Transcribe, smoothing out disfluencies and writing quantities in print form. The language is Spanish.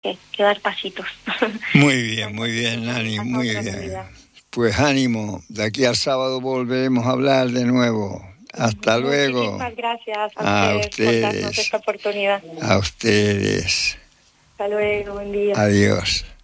que dar pasitos. Muy bien, Nani, muy bien. Pues ánimo, de aquí al sábado volveremos a hablar de nuevo. Hasta luego. Muchísimas gracias a ustedes por darnos esta oportunidad. A ustedes. Hasta luego, buen día. Adiós.